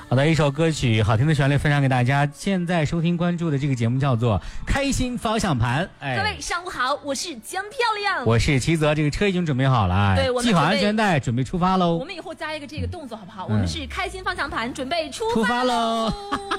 好的，一首歌曲，好听的旋律分享给大家。现在收听关注的这个节目叫做《开心方向盘》。 各位上午好，我是江漂亮， 我是齐泽。这个车已经准备好了， 对，我们系好安全带，准备出发喽。 我们以后加一个这个动作好不好？我们是开心方向盘，准备出发喽。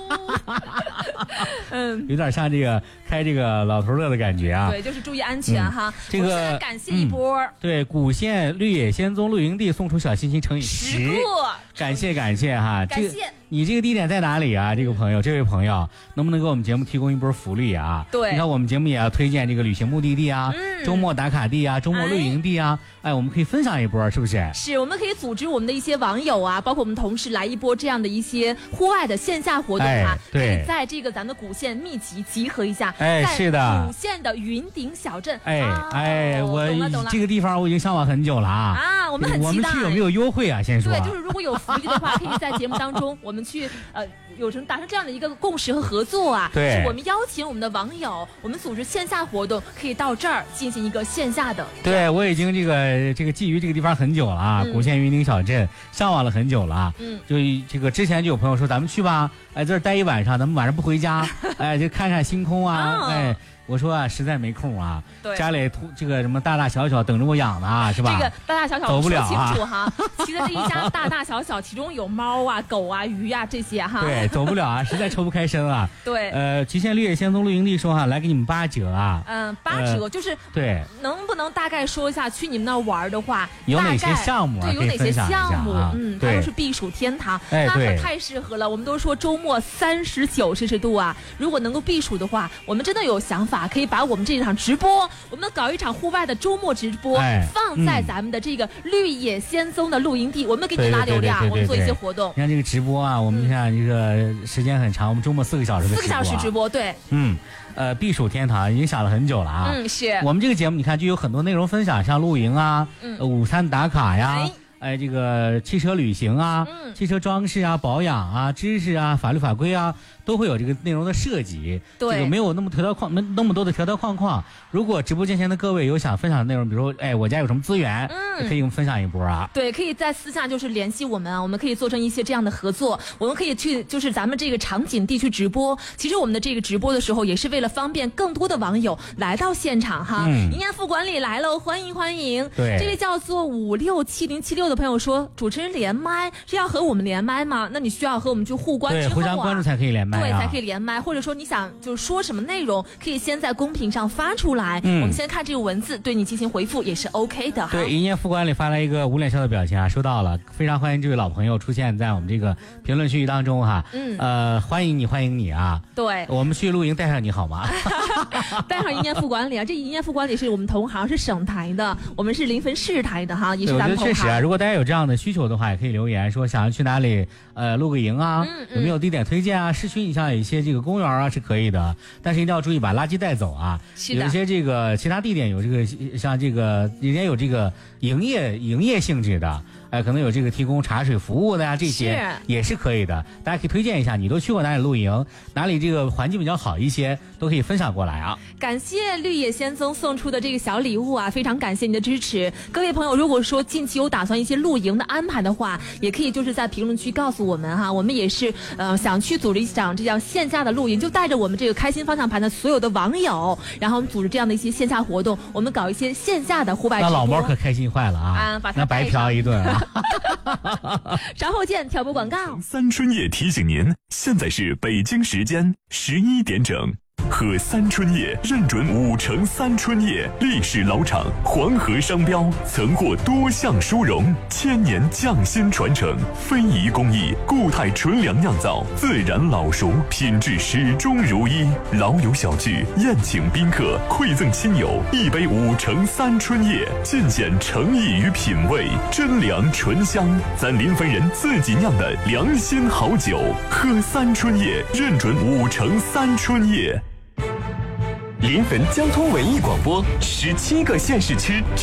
有点像这个开这个老头乐的感觉啊。 对，就是注意安全哈。 这个感谢一波。 对，古县绿野仙踪露营地送出小心心乘以10个，感谢哈。 感谢。 你这个地点在哪里啊？这个朋友，这位朋友，能不能给我们节目提供一波福利啊？ 对， 你看我们节目也要推荐这个旅行目的地啊，周末打卡地啊，周末露营地啊，我们可以分享一波，是不是？ 是，我们可以组织我们的一些网友啊，包括我们同事来一波这样的一些户外的线下活动啊， 对， 可以在这个咱们古县密集集合一下， 是的， 古县的云顶小镇， 我懂了， 这个地方我已经向往很久了啊，我们很期待， 我们去有没有优惠啊？先说， 对，就是如果有福利的话，可以在节目当中我们去达成这样的一个共识和合作啊， 对， 是我们邀请我们的网友，我们组织线下活动，可以到这儿进行一个线下的。 对，我已经这个觊觎这个地方很久了啊，古县云顶小镇向往了很久了。就这个之前就有朋友说咱们去吧，在这儿待一晚上，咱们晚上不回家，就看看星空啊，我说啊，实在没空啊，家里这个什么大大小小等着我养呢，是吧？ 这个大大小小走不了清楚哈。其实这一家大大小小，其中有猫啊、狗啊、鱼啊这些哈。 对，走不了啊，实在抽不开身啊。 对。 极限绿野仙踪露营地说哈，来给你们8折啊。 8折就是对。 能不能大概说一下，去你们那玩的话， 有哪些项目？ 对，有哪些项目？它都是避暑天堂，那可太适合了。我们都说周末39摄氏度啊，如果能够避暑的话，我们真的有想法。可以把我们这场直播，我们搞一场户外的周末直播，放在咱们的这个绿野仙踪的露营地，我们给你拉流量，我们做一些活动。 你看这个直播啊，我们看这个时间很长，我们周末4个小时的直播，4 个小时直播，对， 避暑天堂已经想了很久了啊。 是我们这个节目，你看就有很多内容分享，像露营啊，午餐打卡呀。这个汽车旅行啊，汽车装饰啊，保养啊，知识啊，法律法规啊，都会有这个内容的设计。 对， 这个没有那么多的条条框框。如果直播间前的各位有想分享的内容，比如说，我家有什么资源，可以给我们分享一波啊。 对，可以在私下就是联系我们啊，我们可以做成一些这样的合作，我们可以去就是咱们这个场景地区直播。其实我们的这个直播的时候，也是为了方便更多的网友来到现场哈。营业副管理来喽，欢迎欢迎。 对， 这位叫做567076的朋友说，主持人连麦是要和我们连麦吗？那你需要和我们去互关之后对，互相关注才可以连麦， 对，才可以连麦。或者说你想就是说什么内容，可以先在公屏上发出来，我们先看这个文字，对你进行回复也是 OK 的。 对，营业副管理发来一个无脸笑的表情啊，收到了，非常欢迎这位老朋友出现在我们这个评论区域当中哈。欢迎你啊。 对， 我们去露营带上你好吗？ 带上营业副管理啊，这营业副管理是我们同行，是省台的，我们是临汾市台的哈，也是咱们同行。 我觉得确实啊，如果大家有这样的需求的话，也可以留言说想要去哪里露个营啊，有没有地点推荐啊？市区你像有一些这个公园啊是可以的，但是一定要注意把垃圾带走啊。有一些这个其他地点有这个像这个人家有这个营业性质的。可能有这个提供茶水服务的呀，这些也是可以的。大家可以推荐一下，你都去过哪里露营，哪里这个环境比较好一些，都可以分享过来啊。 感谢绿野仙踪送出的这个小礼物啊，非常感谢你的支持。各位朋友，如果说近期有打算一些露营的安排的话，也可以就是在评论区告诉我们哈，我们也是想去组织一场这样线下的露营，就带着我们这个开心方向盘的所有的网友，然后我们组织这样的一些线下活动，我们搞一些线下的户外直播。 那老猫可开心坏了啊，那白嫖一顿啊。 稍后见，挑拨广告。 三春夜提醒您，现在是北京时间11点整。喝三春叶认准5城三春叶，历史老厂，黄河商标，曾获多项殊荣，千年匠心传承，非遗工艺，固态纯粮酿造，自然老熟，品质始终如一。老友小聚，宴请宾客，馈赠亲友一杯5城三春叶，尽显诚意与品味，真粮醇香，咱临汾人自己酿的良心好酒。喝三春叶认准5城三春叶。临汾交通文艺广播，17个县市区